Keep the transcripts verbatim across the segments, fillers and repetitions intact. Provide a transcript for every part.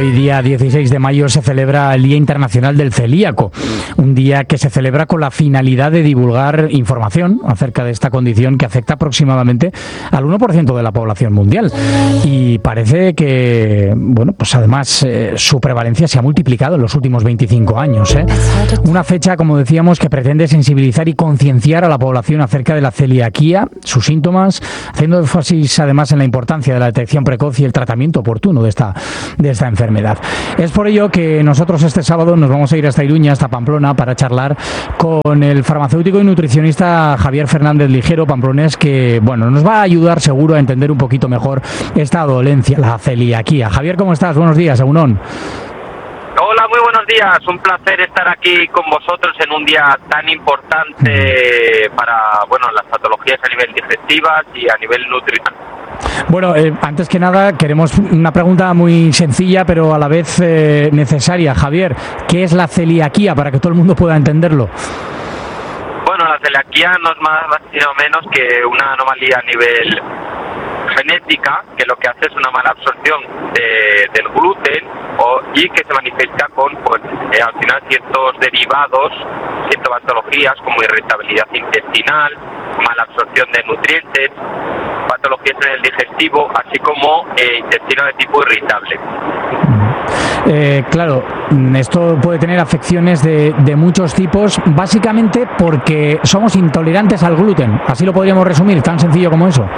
Hoy, día dieciséis de mayo, se celebra el Día Internacional del Celíaco, un día que se celebra con la finalidad de divulgar información acerca de esta condición que afecta aproximadamente al uno por ciento de la población mundial. Y parece que, bueno, pues además eh, su prevalencia se ha multiplicado en los últimos veinticinco años. ¿eh? Una fecha, como decíamos, que pretende sensibilizar y concienciar a la población acerca de la celiaquía, sus síntomas, haciendo énfasis además en la importancia de la detección precoz y el tratamiento oportuno de esta, de esta enfermedad. Es por ello que nosotros este sábado nos vamos a ir hasta Iruña, hasta Pamplona, para charlar con el farmacéutico y nutricionista Javier Fernández Ligero, pamplonés, que bueno, nos va a ayudar seguro a entender un poquito mejor esta dolencia, la celiaquía. Javier, ¿cómo estás? Buenos días, Egunon. Hola, muy buenos días. Un placer estar aquí con vosotros en un día tan importante para, bueno, las patologías a nivel digestivas y a nivel nutricional. Bueno, eh, antes que nada queremos una pregunta muy sencilla pero a la vez eh, necesaria. Javier, ¿qué es la celiaquía para que todo el mundo pueda entenderlo? Bueno, la celiaquía no es más, más sino menos que una anomalía a nivel genética, que lo que hace es una mala absorción de, del gluten o, y que se manifiesta con, pues, eh, al final ciertos derivados, ciertas patologías como irritabilidad intestinal, mala absorción de nutrientes, patologías en el digestivo, así como eh, intestino de tipo irritable. Eh, claro, esto puede tener afecciones de, de muchos tipos, básicamente porque somos intolerantes al gluten. Así lo podríamos resumir, tan sencillo como eso.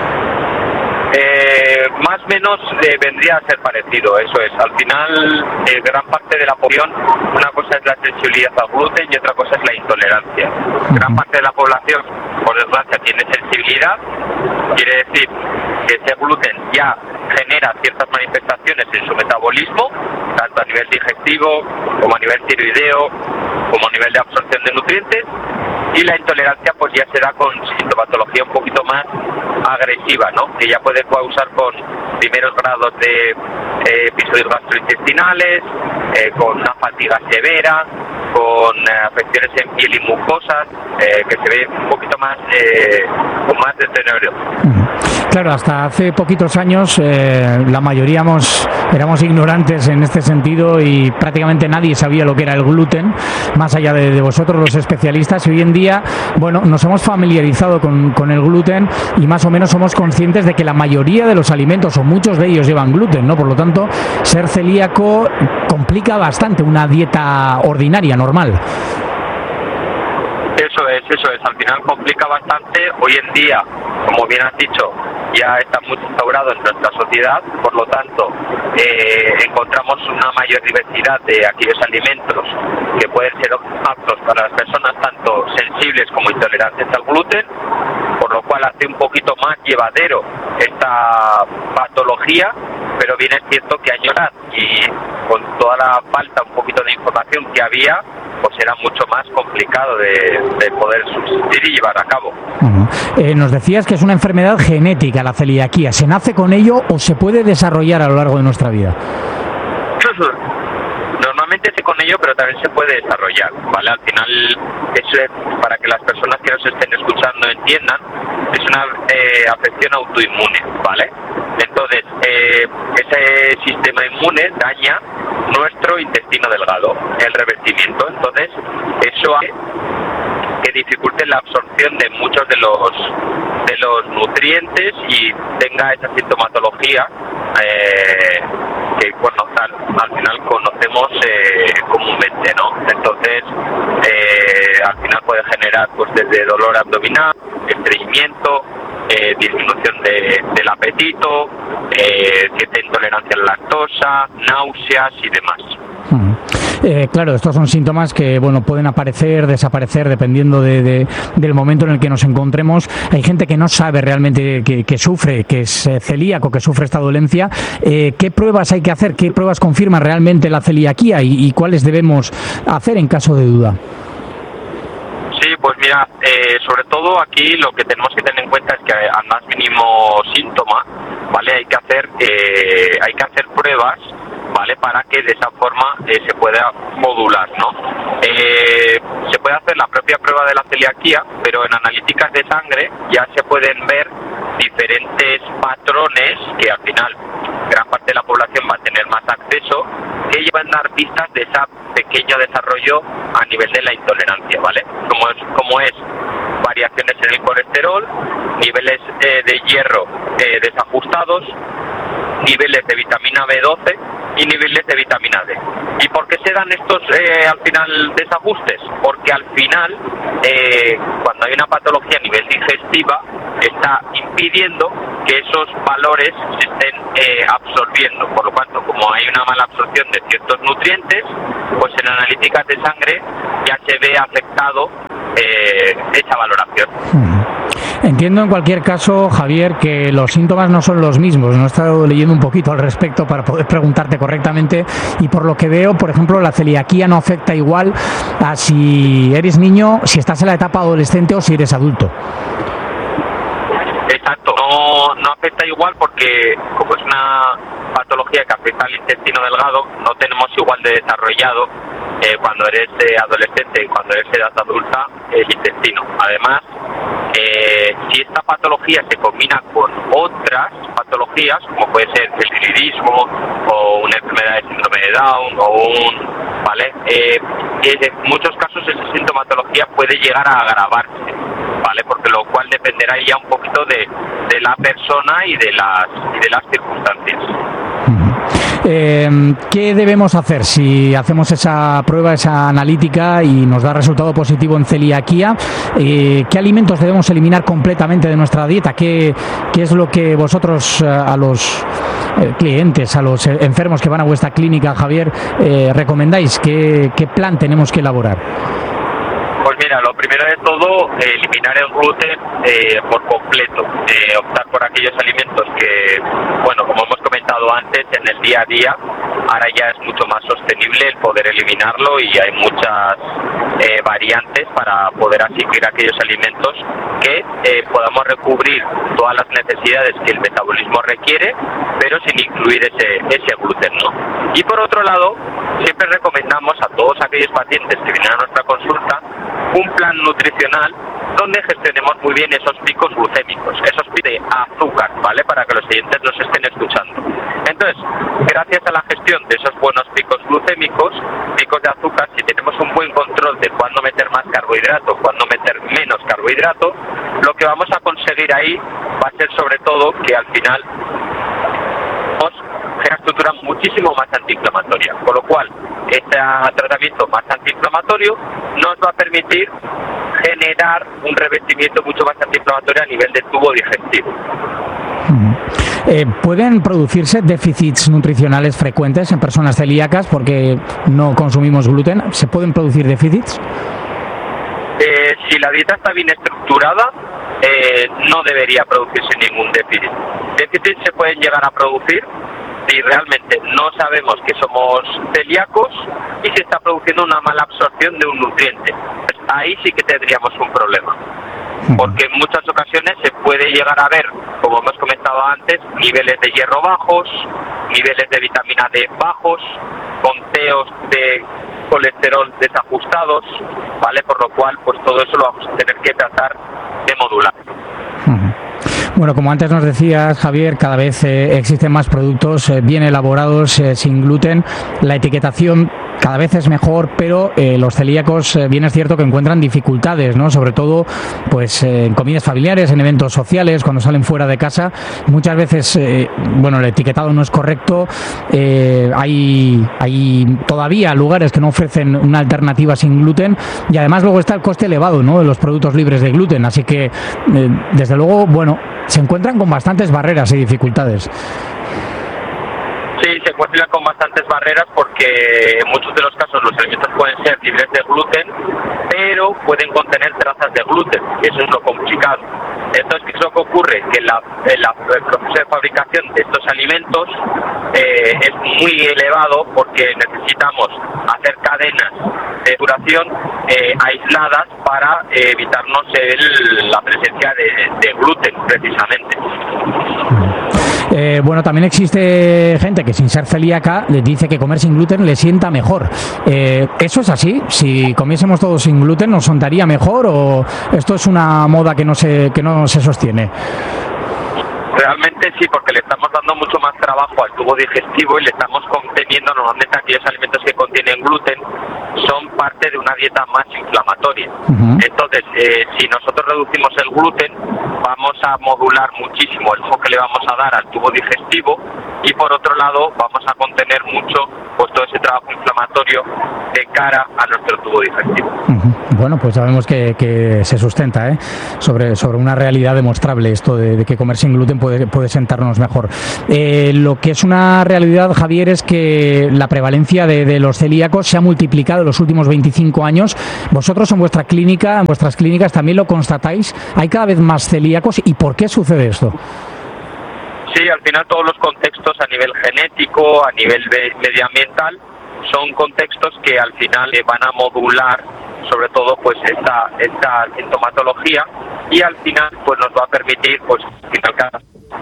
Eh, más o menos eh, vendría a ser parecido, eso es. Al final, eh, gran parte de la población, una cosa es la sensibilidad al gluten y otra cosa es la intolerancia. Gran parte de la población, por desgracia, tiene sensibilidad, quiere decir que ese gluten ya genera ciertas manifestaciones en su metabolismo, tanto a nivel digestivo, como a nivel tiroideo, como a nivel de absorción de nutrientes, y la intolerancia pues ya se da con sintomatología un poquito más agresiva, ¿no? Que ya puede causar con primeros grados de eh, episodios gastrointestinales, eh, con una fatiga severa, con eh, afecciones en piel y mucosas, eh, que se ve un poquito más eh, con más deterioro. Claro, hasta hace poquitos años eh, la mayoría éramos, éramos ignorantes en este sentido y prácticamente nadie sabía lo que era el gluten, más allá de, de vosotros los especialistas. Y hoy en día, bueno, nos hemos familiarizado con, con el gluten y más o menos somos conscientes de que la mayoría de los alimentos o muchos de ellos llevan gluten, ¿no? Por lo tanto, ser celíaco complica bastante una dieta ordinaria, normal. Eso es, eso es. Al final complica bastante. Hoy en día, como bien has dicho, ya está muy instaurado en nuestra sociedad, por lo tanto, eh, encontramos una mayor diversidad de aquellos alimentos que pueden ser aptos para las personas tanto sensibles como intolerantes al gluten, por lo cual hace un poquito más llevadero esta patología, pero bien es cierto que añorar y con toda la falta un poquito de información que había, pues era mucho más complicado de, de poder subsistir y llevar a cabo. Uh-huh. Eh, nos decías que es una enfermedad genética, la celiaquía. ¿Se nace con ello o se puede desarrollar a lo largo de nuestra vida? Normalmente se con ello, pero también se puede desarrollar, ¿vale? Al final, eso es, para que las personas que nos estén escuchando entiendan, es una eh, afección autoinmune, ¿vale? Entonces, eh, ese sistema inmune daña nuestro intestino delgado, el revestimiento. Entonces, eso hace que dificulte la absorción de muchos de los de los nutrientes y tenga esa sintomatología eh, que, bueno, tal, al final conocemos eh, comúnmente, ¿no? Entonces, eh, al final puede generar, pues, desde dolor abdominal, estreñimiento, eh, disminución de, del apetito, eh, cierta intolerancia a la lactosa, náuseas y demás. Hmm. Eh, claro, estos son síntomas que, bueno, pueden aparecer, desaparecer dependiendo de, de, del momento en el que nos encontremos. Hay gente que no sabe realmente que, que sufre, que es celíaco, que sufre esta dolencia. Eh, ¿Qué pruebas hay que hacer? ¿Qué pruebas confirman realmente la celiaquía y, y cuáles debemos hacer en caso de duda? Sí, pues mira, eh, sobre todo aquí lo que tenemos que tener en cuenta es que al más mínimo síntoma, ¿vale? Hay que hacer, eh, hay que hacer pruebas, ¿vale? Para que de esa forma eh, se pueda modular, ¿no? Eh, se puede hacer la propia prueba de la celiaquía, pero en analíticas de sangre ya se pueden ver diferentes patrones que al final gran parte de la población va a tener más acceso ahí van a dar pistas de ese pequeño desarrollo a nivel de la intolerancia, ¿vale? Como es, como es variaciones en el colesterol, niveles eh, de hierro eh, desajustados, niveles de vitamina B doce y niveles de vitamina D. ¿Y por qué se dan estos eh, al final desajustes? Porque al final, eh, cuando hay una patología a nivel digestiva, está impidiendo que esos valores se estén eh, absorbiendo. Por lo tanto, como hay una mala absorción de ciertos nutrientes, pues en analíticas de sangre ya se ve afectado eh, esa valoración. Entiendo en cualquier caso, Javier, que los síntomas no son los mismos. No he estado leyendo un poquito al respecto para poder preguntarte correctamente, y por lo que veo, por ejemplo, la celiaquía no afecta igual a si eres niño, si estás en la etapa adolescente o si eres adulto. Exacto, no, no afecta igual porque como es una patología que afecta al intestino delgado, no tenemos igual de desarrollado eh, cuando eres eh, adolescente y cuando eres edad adulta el intestino. Además, eh, si esta patología se combina con otras patologías, como puede ser el tiroidismo o una enfermedad de síndrome de Down o un, ¿vale? Eh, en muchos casos esa sintomatología puede llegar a agravarse, ¿vale? Porque lo cual dependerá ya un poquito de, de la persona y de las y de las circunstancias. Eh, ¿Qué debemos hacer si hacemos esa prueba, esa analítica y nos da resultado positivo en celiaquía? Eh, ¿Qué alimentos debemos eliminar completamente de nuestra dieta? ¿Qué, qué es lo que vosotros eh, a los eh, clientes, a los eh, enfermos que van a vuestra clínica, Javier, eh, recomendáis? ¿Qué, qué plan tenemos que elaborar? Pues mira, lo primero de todo, eh, eliminar el gluten eh, por completo, eh, optar por aquellos alimentos que, bueno, como hemos comentado antes, en el día a día, ahora ya es mucho más sostenible el poder eliminarlo y hay muchas eh, variantes para poder asistir a aquellos alimentos que eh, podamos recubrir todas las necesidades que el metabolismo requiere, pero sin incluir ese, ese gluten, ¿no? Y por otro lado, siempre recomendamos a todos aquellos pacientes que vienen a nuestra consulta un plan nutricional donde gestionemos muy bien esos picos glucémicos, esos picos de azúcar, ¿vale? Para que los siguientes nos estén escuchando. Entonces, gracias a la gestión de esos buenos picos glucémicos, picos de azúcar, si tenemos un buen control de cuándo meter más carbohidrato, cuándo meter menos carbohidrato, lo que vamos a conseguir ahí va a ser sobre todo que al final una estructura muchísimo más antiinflamatoria, con lo cual este tratamiento más antiinflamatorio nos va a permitir generar un revestimiento mucho más antiinflamatorio a nivel del tubo digestivo. Eh, ¿Pueden producirse déficits nutricionales frecuentes en personas celíacas porque no consumimos gluten? ¿Se pueden producir déficits? Eh, si la dieta está bien estructurada, eh, no debería producirse ningún déficit. Déficits se pueden llegar a producir si realmente no sabemos que somos celíacos y se está produciendo una mala absorción de un nutriente. Pues ahí sí que tendríamos un problema. Porque en muchas ocasiones se puede llegar a ver, como hemos comentado antes, niveles de hierro bajos, niveles de vitamina D bajos, conteos de colesterol desajustados, ¿vale? Por lo cual, pues todo eso lo vamos a tener que tratar de modular. Bueno, como antes nos decías, Javier, cada vez eh, existen más productos eh, bien elaborados, eh, sin gluten. La etiquetación cada vez es mejor, pero eh, los celíacos, eh, bien es cierto que encuentran dificultades, ¿no? Sobre todo, pues eh, en comidas familiares, en eventos sociales, cuando salen fuera de casa. Muchas veces, eh, bueno, el etiquetado no es correcto. Eh, hay, hay todavía lugares que no ofrecen una alternativa sin gluten y además luego está el coste elevado, ¿no?, de los productos libres de gluten. Así que, eh, desde luego, bueno, se encuentran con bastantes barreras y dificultades. Sí, se encuentran con bastantes barreras porque en muchos de los casos los alimentos pueden ser libres de gluten, pero pueden contener trazas de gluten, y eso es lo complicado. Entonces, ¿qué es lo que ocurre? Que la, la, el proceso de fabricación de estos alimentos eh, es muy elevado porque necesitamos hacer cadenas de duración eh, aisladas para eh, evitarnos el, la presencia de, de gluten, precisamente. Eh, bueno, también existe gente que sin ser celíaca le dice que comer sin gluten le sienta mejor. Eh, ¿Eso es así? Si comiésemos todos sin gluten, ¿nos sentaría mejor o esto es una moda que no se, que no se sostiene? Realmente sí, porque le estamos dando mucho más trabajo al tubo digestivo y le estamos conteniendo comiendo, normalmente aquellos alimentos que contienen gluten son parte de una dieta más inflamatoria. Uh-huh. Entonces, eh, si nosotros reducimos el gluten, vamos a modular muchísimo el uso que le vamos a dar al tubo digestivo, y por otro lado vamos a contener mucho pues todo ese trabajo inflamatorio de cara a nuestro tubo digestivo. Uh-huh. Bueno, pues sabemos que, que se sustenta ¿eh? sobre, sobre una realidad demostrable esto de, de que comer sin gluten puede, puede sentarnos mejor. Eh, lo que es una realidad, Javier, es que la prevalencia de, de los celíacos se ha multiplicado en los últimos veinticinco años. Vosotros en vuestra clínica, en vuestras clínicas también lo constatáis. ¿Hay cada vez más celíacos y por qué sucede esto? Sí, al final todos los contextos a nivel genético, a nivel medioambiental, son contextos que al final van a modular sobre todo pues esta esta sintomatología, y al final pues nos va a permitir pues al final cada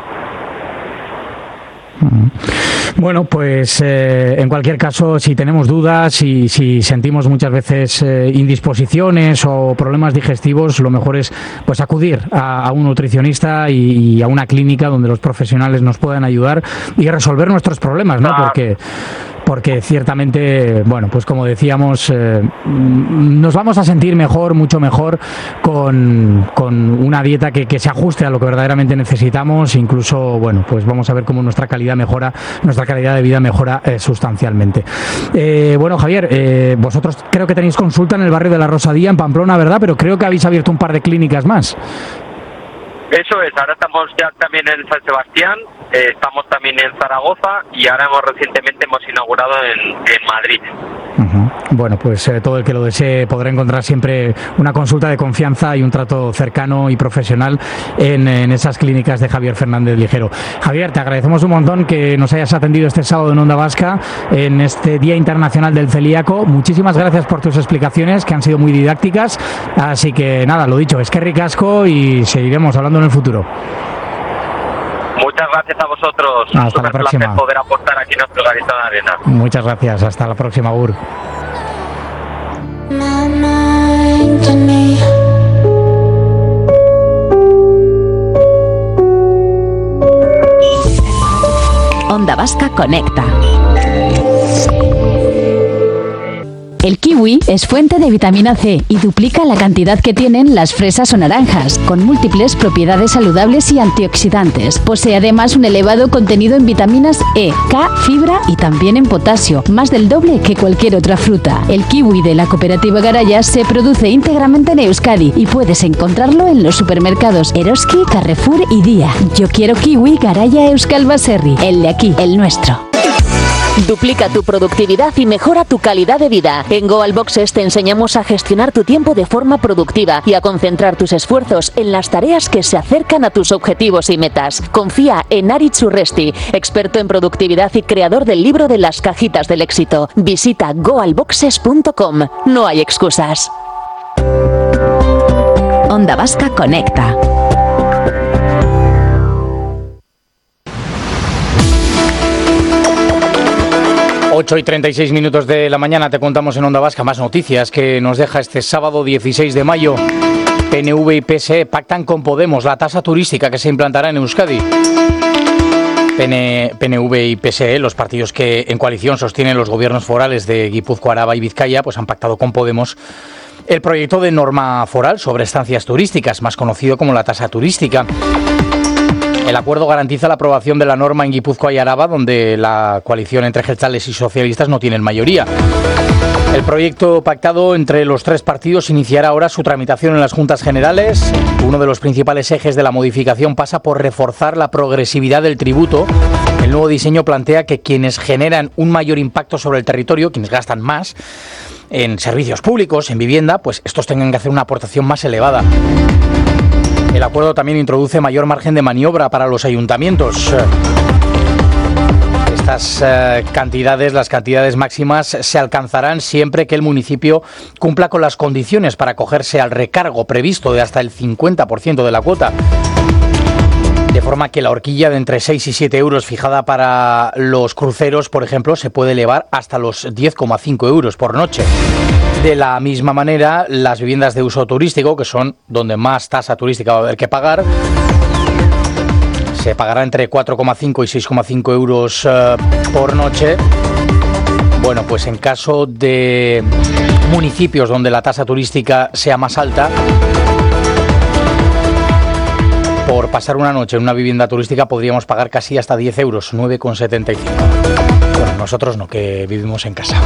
Bueno, pues eh, en cualquier caso, si tenemos dudas y si sentimos muchas veces eh, indisposiciones o problemas digestivos, lo mejor es pues acudir a, a un nutricionista y, y a una clínica donde los profesionales nos puedan ayudar y resolver nuestros problemas, ¿no? Porque porque ciertamente, bueno, pues como decíamos, eh, nos vamos a sentir mejor, mucho mejor, con, con una dieta que, que se ajuste a lo que verdaderamente necesitamos. Incluso, bueno, pues vamos a ver cómo nuestra calidad mejora, nuestra calidad de vida mejora eh, sustancialmente. Eh, bueno, Javier, eh, vosotros creo que tenéis consulta en el barrio de la Rosadía, en Pamplona, ¿verdad? Pero creo que habéis abierto un par de clínicas más. Eso es, ahora estamos ya también en San Sebastián, eh, estamos también en Zaragoza y ahora hemos recientemente hemos inaugurado en, en Madrid. Uh-huh. Bueno, pues eh, todo el que lo desee podrá encontrar siempre una consulta de confianza y un trato cercano y profesional en, en esas clínicas de Javier Fernández Ligero. Javier, te agradecemos un montón que nos hayas atendido este sábado en Onda Vasca, en este Día Internacional del Celíaco. Muchísimas gracias por tus explicaciones, que han sido muy didácticas. Así que nada, lo dicho, eskerrik asko y seguiremos hablando en el futuro. Muchas gracias a vosotros. Hasta Super la próxima. Placer poder aportar aquí nuestro granito de arena. Muchas gracias. Hasta la próxima, Ur. Onda Vasca Conecta. El kiwi es fuente de vitamina C y duplica la cantidad que tienen las fresas o naranjas, con múltiples propiedades saludables y antioxidantes. Posee además un elevado contenido en vitaminas E, K, fibra y también en potasio, más del doble que cualquier otra fruta. El kiwi de la cooperativa Garaya se produce íntegramente en Euskadi y puedes encontrarlo en los supermercados Eroski, Carrefour y Día. Yo quiero kiwi Garaya Euskal Baserri, el de aquí, el nuestro. Duplica tu productividad y mejora tu calidad de vida. En Goal Boxes te enseñamos a gestionar tu tiempo de forma productiva y a concentrar tus esfuerzos en las tareas que se acercan a tus objetivos y metas. Confía en Aritz Urresti, experto en productividad y creador del libro de las cajitas del éxito. Visita goal boxes punto com. No hay excusas. Onda Vasca Conecta. ocho y treinta y seis minutos de la mañana te contamos en Onda Vasca más noticias que nos deja este sábado dieciséis de mayo. P N V y P S E pactan con Podemos la tasa turística que se implantará en Euskadi. P N V y P S E, los partidos que en coalición sostienen los gobiernos forales de Guipúzcoa, Araba y Vizcaya, pues han pactado con Podemos el proyecto de norma foral sobre estancias turísticas, más conocido como la tasa turística. El acuerdo garantiza la aprobación de la norma en Guipúzcoa y Araba, donde la coalición entre jeltzales y socialistas no tienen mayoría. El proyecto pactado entre los tres partidos iniciará ahora su tramitación en las Juntas Generales. Uno de los principales ejes de la modificación pasa por reforzar la progresividad del tributo. El nuevo diseño plantea que quienes generan un mayor impacto sobre el territorio, quienes gastan más en servicios públicos, en vivienda, pues estos tengan que hacer una aportación más elevada. El acuerdo también introduce mayor margen de maniobra para los ayuntamientos. Estas eh, cantidades, las cantidades máximas, se alcanzarán siempre que el municipio cumpla con las condiciones para acogerse al recargo previsto de hasta el cincuenta por ciento de la cuota. De forma que la horquilla de entre seis y siete euros fijada para los cruceros, por ejemplo, se puede elevar hasta los diez coma cinco euros por noche. De la misma manera, las viviendas de uso turístico, que son donde más tasa turística va a haber que pagar, se pagará entre cuatro coma cinco y seis coma cinco euros uh, por noche. Bueno, pues en caso de municipios donde la tasa turística sea más alta, por pasar una noche en una vivienda turística podríamos pagar casi hasta diez euros, nueve con setenta y cinco. Bueno, nosotros no, que vivimos en casa.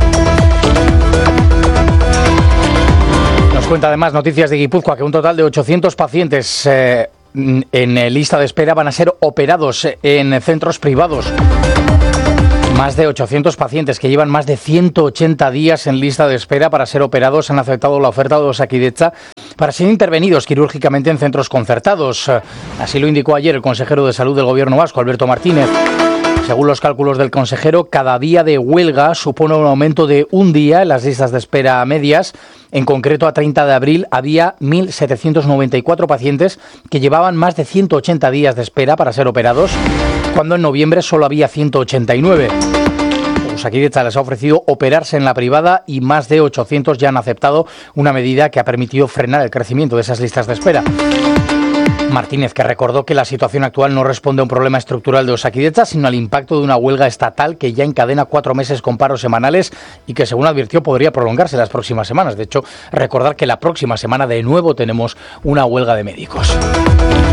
Nos cuenta además Noticias de Guipúzcoa que un total de ochocientos pacientes eh, en lista de espera van a ser operados en centros privados. Más de ochocientos pacientes que llevan más de ciento ochenta días en lista de espera para ser operados han aceptado la oferta de Osakidetza para ser intervenidos quirúrgicamente en centros concertados. Así lo indicó ayer el consejero de Salud del Gobierno vasco, Alberto Martínez. Según los cálculos del consejero, cada día de huelga supone un aumento de un día en las listas de espera medias. En concreto, a treinta de abril había mil setecientos noventa y cuatro pacientes que llevaban más de ciento ochenta días de espera para ser operados, cuando en noviembre solo había ciento ochenta y nueve. Osakidetza les ha ofrecido operarse en la privada y más de ochocientos ya han aceptado, una medida que ha permitido frenar el crecimiento de esas listas de espera. Martínez, que recordó que la situación actual no responde a un problema estructural de Osakidetza, sino al impacto de una huelga estatal que ya encadena cuatro meses con paros semanales y que, según advirtió, podría prolongarse las próximas semanas. De hecho, recordar que la próxima semana de nuevo tenemos una huelga de médicos.